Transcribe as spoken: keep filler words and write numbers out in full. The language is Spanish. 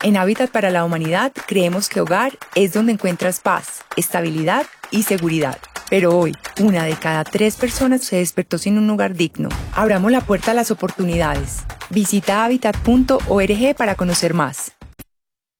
En Hábitat para la Humanidad creemos que hogar es donde encuentras paz, estabilidad y seguridad. Pero hoy, una de cada tres personas se despertó sin un hogar digno. Abramos la puerta a las oportunidades. Visita hábitat punto org para conocer más.